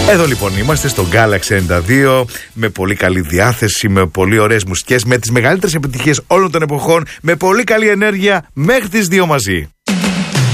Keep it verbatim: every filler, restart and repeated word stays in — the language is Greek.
Εδώ λοιπόν είμαστε στο Galaxy ενενήντα δύο με πολύ καλή διάθεση, με πολύ ωραίες μουσικές, με τις μεγαλύτερες επιτυχίες όλων των εποχών, με πολύ καλή ενέργεια μέχρι τις δύο μαζί.